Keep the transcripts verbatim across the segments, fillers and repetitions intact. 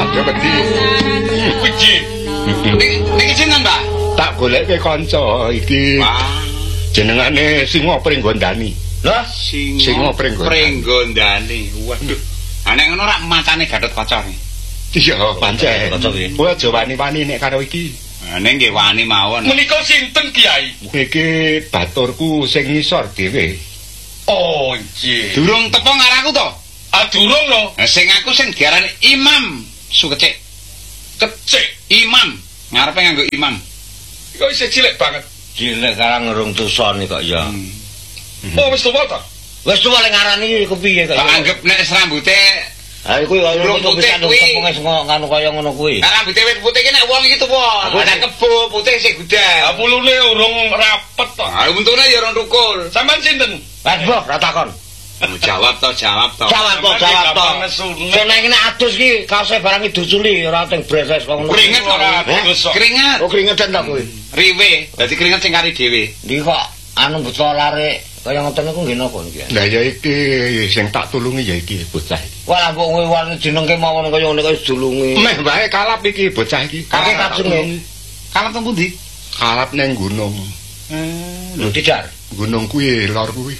padha wedi. Puji. Niki jenengan, Mbak? Tak goleke kanca iki. Wah. Jenengane Singa Pringgondani. Lah, Singa Pringgondani. Waduh. Nek ngono rak macane Gatotkaca iki. Iya, pancen. Kowe aja wani-wani nek karo iki. Nek nggih wani mawon. Menika sinten, Kiai? Iki baturku sing ngisor dhewe. Oh, nggih. Durung tepung karo aku to? Ah, durung lho. Nah, sing aku sing diarani Imam Sukecik. Kecik Imam. Ngarepe nganggo imam. Kok isih cilik banget. Cilik karang ngerung tusone kok ya. Hmm. Oh, wis tuwa to? Wis tuwa lek ngarani kepiye kok. Tak anggap nek rambute ha iku kaya ngono bisa tepung wis ngono kaya ngono kuwi. Rambute wis putih ki nek wong iki tuwa. Ada kebo putih sing gudang. Ah, pulune urung rapet to. Ah, untune ya urung rukul. Sampeyan sinten? Mas Boh, ra takon. Jawab to, jawab to. Jawab to, jawab to. Nek nek adus ki kaose barang dusuli ora teng breses kok ngono. Keringet ora adus. Keringet. Oh, keringetan ta kuwi. Riwe, dadi keringet sing kari dhewe. Iki kok anu beto lare kaya ngoten niku nggih napa niki. Lah ya iki sing tak tulungi ya iki bocah iki. Wah, mbok kowe wani jenengke mawon kaya ngene kaya dulungi. Meh wae kalap iki bocah iki. Kake kajenge. Kalap teng pundi? Kalap nang gunung. Eh, lho dijar. Gunung kuwi lor kuwi.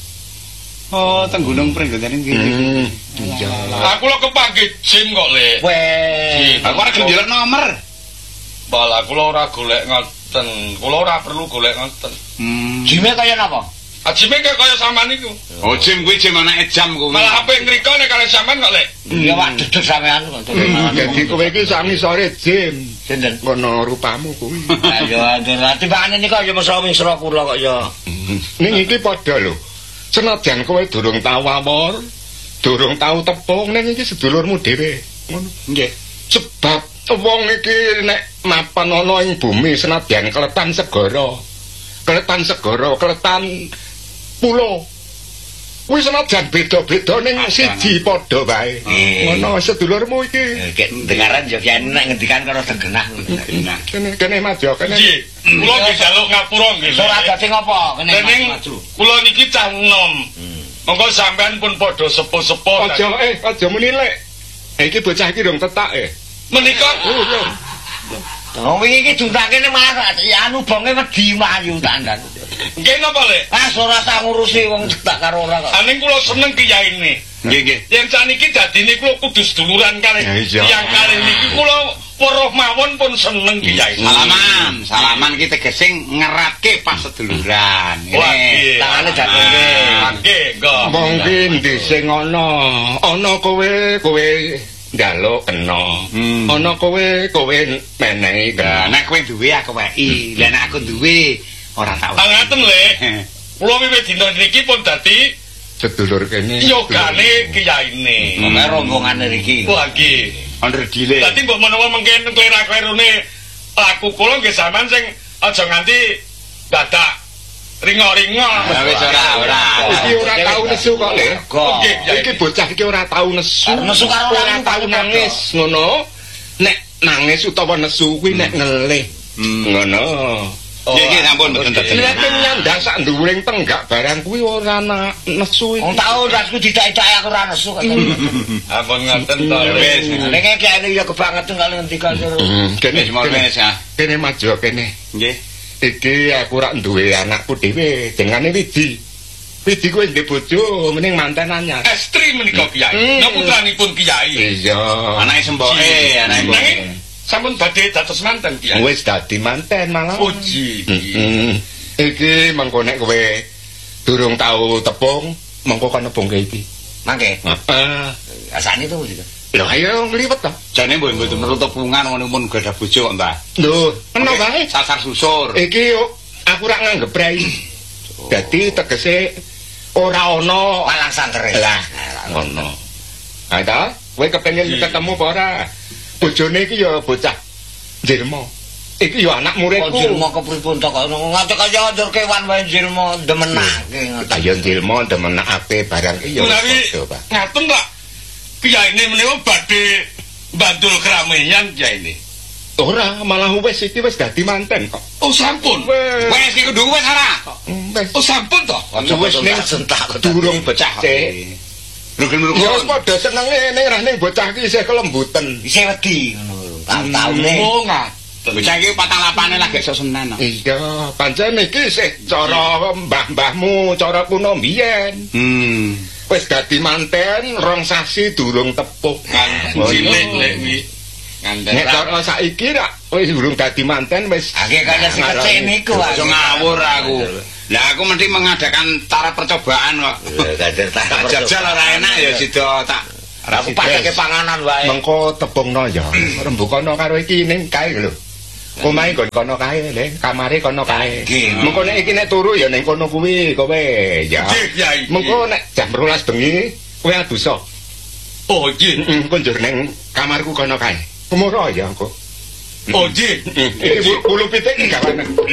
Oh, teng Gunung Pringgondani iki. Hmm, iya. Aku lho kepanggih Jim kok, Le. Weh, aku ora gelem ndelok nomor. Bala kula ora golek ngoten. Kula ora perlu golek ngoten. Hmm. Jime kaya napa? Ajime kaya sampean niku. Oh, Jim kuwi Jim anake jam kuwi. Malah ape ngriko nek kalian sampean kok, Le. Ya wak dedeg sampean kok. Dadi kowe iki sami sore Jim. Sinten? Ngono rupamu kuwi. Ayo andur ati bakane niku ya mesra-mesra kula kok ya. Ning iki padha lho. Senajan kowe durung tau awor, durung tau tepung ning iki sedulurmu dhewe. Ngono. Nggih. Sebab wong iki nek mapan ana ing bumi senadyan kletan segara. Kletan segara, kletan pulo. Kuwi senajan beda-beda ning siji padha wae. Ngono sedulurmu iki. Kek dengaran yo kiai nek ngendikan karo Degenah. Nah, Kene kene maju kene. Nggih. Kula nggih jaluk ngapura nggih. Ora dadi ngopo kene maju. Kula niki cah enom. Monggo sampean pun padha sepuh-sepuh. Aja eh aja muni lek. Iki bocah iki dong tetak eh. Menika Oh, wingi iki juntake nek malah anu bonge wedi mlayu tandan. nggih napa, Le? Ah, ora tak ngurusi wong cedak karo ora kok. Aning kula seneng kiyaine. nggih nggih. Yen saniki dadine kula kudu seduluran kalih tiyang kalih niki kula weruh mawon pun seneng kiai. Salaman, salaman ki tegese ngeratke pas seduluran. Nggih, tangane jatune. Nggih, nggo. Mungkin di sing ana, ana kowe kowe njaluk kena. Ana kowe kowe menehi Lah nek kowe duwe aku weki. Lah nek aku duwe ora tak Ah, ngaten, Le. Kula wiwit dina niki pun dadi sedulur kene. yogane kiyaine. Pokoke rombongane iki. Wah, nggih. under dile. Dadi mbok menawa mengken klera-klerune aku kula nggih sampean sing aja nganti dadak ringo-ringo. Wis ora, ora. Iki ora tau nesu kok, Le. Nggih, Iki bocah iki ora tau nesu. Nesu karo ora tau nangis, ngono. Nek nangis utawa nesu kuwi nek ngelih. Ngono. Nggih, nggih sampun mboten dadi. Nek nyandak sak dhuwuring tenggak barang kuwi ora nesu iki. Wong tau rasku didak-idak aku ora nesu kok. Ampun ngaten to. Wis. Nek kiai ya kebangetan kali ngendikan suruh. Kene Wis mawon wis ya. Kene maju kene. Nggih. Iki aku rak duwe anakku dhewe, jenenge Widi. Widi kuwi ndek bojo, mending manten anyar. Estri menika kiai. Napa putranipun kiai? Iya. Anake semboke, anake semboke. Sampun badhe dados manten kiai. Wis dadi manten malah. Puji. Heeh. Iki mengko nek kowe durung tau tepung, mengko kan nebungke iki. Mangke. Heeh. Asane to gitu. Lho ayo ngliwet to. Jane mboten mboten perlu tepungan ngono pun gadah bojo kok, Mbah. Lho, kena wae. Sasar susur. Iki aku rak nganggep rai. Dadi tegese ora ana Walang santere. lah ngono. Ha ta, kowe kepengin ketemu apa ora? Bojone iki ya bocah Jirmo. Iki ya anak muridku. Kok Jirmo kepripun to kok ngate kaya ndur kewan wae Jirmo demenake ngoten. Ayo Jirmo demenake barang iki ya. Ngaten tak. Kiyaine menika badhe bantul keramaian kiyaine. Ora, malah wis iki wis dadi manten kok. Oh sampun. Wes iki kudu wis ora. Wis. Oh sampun to. Wis ning sentak durung pecah sik. Rukun-rukun. Ya wis padha senenge ning rah ning bocah ki isih kelembutan. Isih wedi ngono. Taun-taune. Oh, nggak. Bocah iki patang lapane lagi iso senen. Iya, pancen iki isih cara mbah-mbahmu, cara kuno mbiyen. Hmm. Wis dadi manten rong sasi durung tepuk. Kan cilik lek kuwi. Nek cara saiki rak wis durung dadi manten wis Akeh kaya si kecil niku wae. Aja ngawur aku. Lah aku mesti mengadakan cara percobaan kok. Gajar tak Jajal ora enak ya sida tak. Aku pakai panganan wae. mengko tepungno ya. Rembukono karo iki ning kae lho. Omahe kon kono kae, Le. Kamare kono kae. Mengko nek iki nek turu ya ning kono kuwi kowe ya. Nggih, Kyai. Mengko nek jam rolas bengi kowe adusa. Oh, nggih. Heeh, kunjur ning kamarku kono kae. Kemoro ya engko. Oh, nggih. Iki bulu pitik gawanen.